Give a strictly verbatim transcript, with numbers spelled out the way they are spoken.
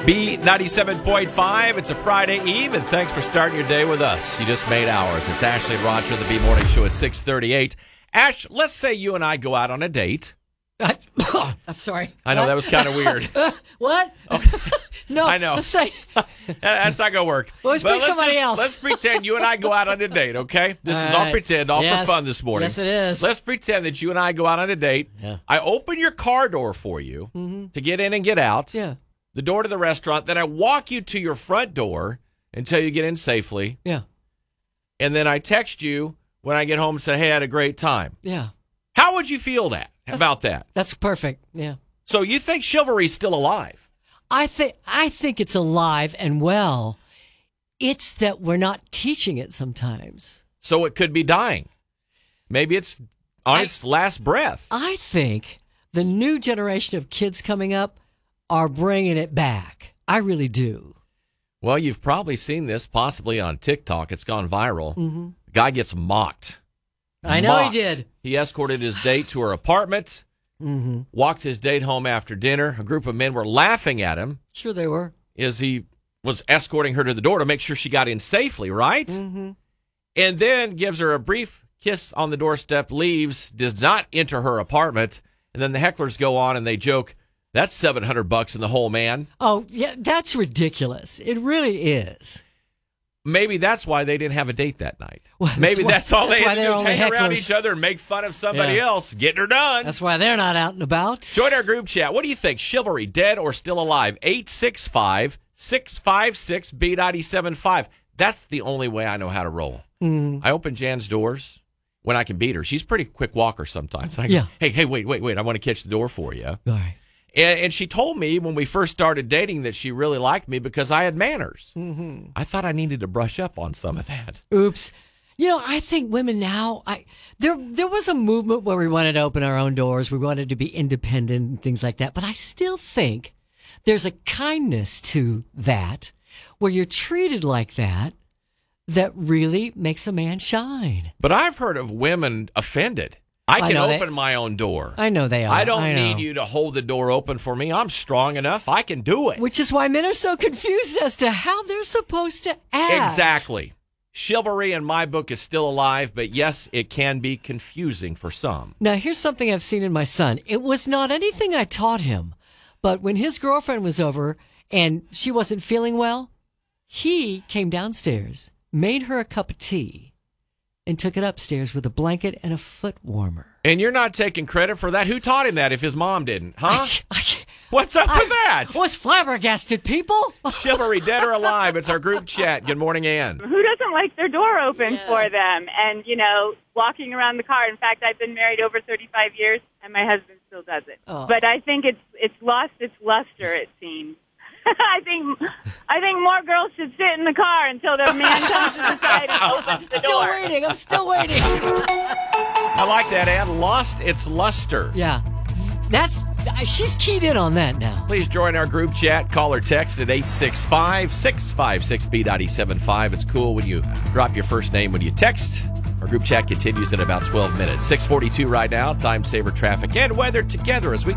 B ninety-seven point five, it's a Friday Eve, and thanks for starting your day with us. You just made ours. It's Ashley and Roger, the B Morning Show at six thirty-eight. Ash, let's say you and I go out on a date. I'm sorry. I know, what? that was kind of weird. Uh, what? Okay. No, I know. Let's say. That's not going to work. Well, let's But pick let's somebody just, else. Let's pretend you and I go out on a date, okay? This All is all right. pretend, all Yes. for fun this morning. Yes, it is. Let's pretend that you and I go out on a date. Yeah. I open your car door for you Mm-hmm. to get in and get out. Yeah. The door to the restaurant. Then I walk you to your front door until you get in safely. Yeah. And then I text you when I get home and say, hey, I had a great time. Yeah. How would you feel that about that? That's perfect. Yeah. So you think chivalry's still alive? I think I think it's alive and well. It's that we're not teaching it sometimes. So it could be dying. Maybe it's on I- its last breath. I think the new generation of kids coming up are bringing it back. I really do. Well, you've probably seen this possibly on TikTok. It's gone viral. Mm-hmm. The guy gets mocked. I know Mocked. he did. He escorted his date to her apartment, Mm-hmm. walked his date home after dinner. A group of men were laughing at him Sure they were. as he was escorting her to the door to make sure she got in safely, right? Mm-hmm. And then gives her a brief kiss on the doorstep, leaves, does not enter her apartment, and then the hecklers go on and they joke, that's seven hundred bucks in the hole, man. Oh, yeah, that's ridiculous. It really is. Maybe that's why they didn't have a date that night. Well, that's Maybe why- that's all that's they why had to they're do, only hang around hecklers. each other and make fun of somebody Yeah. else, getting her done. That's why they're not out and about. Join our group chat. What do you think? Chivalry, dead or still alive? eight six five, six five six, B nine seven five. That's the only way I know how to roll. Mm. I open Jan's doors when I can beat her. She's a pretty quick walker sometimes. I go, Yeah. hey, hey, wait, wait, wait. I want to catch the door for you. All right. And, and she told me when we first started dating that she really liked me because I had manners. Mm-hmm. I thought I needed to brush up on some of that. Oops. You know, I think women now, I there there was a movement where we wanted to open our own doors. We wanted to be independent and things like that. But I still think there's a kindness to that where you're treated like that that really makes a man shine. But I've heard of women offended. I I can know open they- my own door. I know they are. I don't I need know. you to hold the door open for me. I'm strong enough. I can do it. Which is why men are so confused as to how they're supposed to act. Exactly. Chivalry in my book is still alive, but yes, it can be confusing for some. Now, here's something I've seen in my son. It was not anything I taught him, but when his girlfriend was over and she wasn't feeling well, he came downstairs, made her a cup of tea, and took it upstairs with a blanket and a foot warmer. And you're not taking credit for that. Who taught him that if his mom didn't? Huh? I, I, What's up I with that? was flabbergasted, people. Chivalry, dead or alive? It's our group chat. Good morning, Ann. Who doesn't like their door open Yeah. for them? And, you know, walking around the car. In fact, I've been married over thirty-five years, and my husband still does it. Oh. But I think it's it's lost its luster, it seems. I think I think more girls should sit in the car until their man comes to the side and opens the Still door. waiting. I'm still waiting. I like that, Ann. Lost its luster. Yeah. That's, she's keyed in on that now. Please join our group chat. Call or text at eight six five, six five six, B nine seven five. It's cool when you drop your first name when you text. Our group chat continues in about twelve minutes. six forty-two right now. Time saver traffic and weather together as we